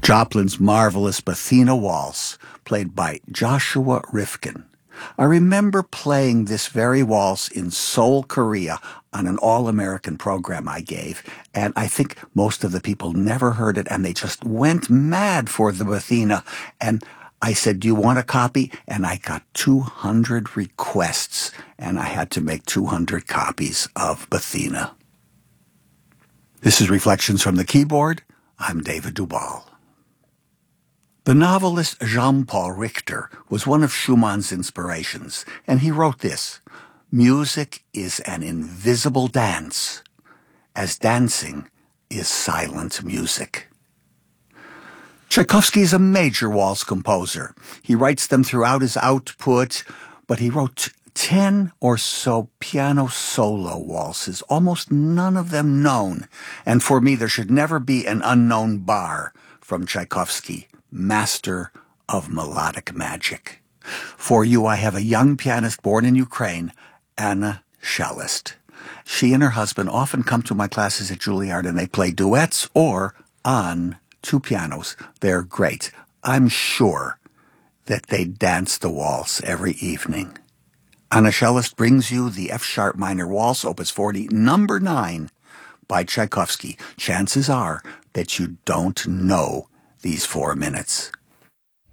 Joplin's marvelous Bethina Waltz, played by Joshua Rifkin. I remember playing this very waltz in Seoul, Korea, on an all-American program I gave, and I think most of the people never heard it, and they just went mad for the Bethina. And I said, "Do you want a copy?" And I got 200 requests, and I had to make 200 copies of Bethina. This is Reflections from the Keyboard. I'm David Duvall. The novelist Jean-Paul Richter was one of Schumann's inspirations, and he wrote this: "Music is an invisible dance, as dancing is silent music." Tchaikovsky is a major waltz composer. He writes them throughout his output, but he wrote 10 or so piano solo waltzes, almost none of them known. And for me, there should never be an unknown bar from Tchaikovsky, master of melodic magic. For you, I have a young pianist born in Ukraine, Anna Shelest. She and her husband often come to my classes at Juilliard, and they play duets or on two pianos. They're great. I'm sure that they dance the waltz every evening. Anna Shelest brings you the F-sharp minor waltz, opus 40, number 9, by Tchaikovsky. Chances are that you don't know these 4 minutes.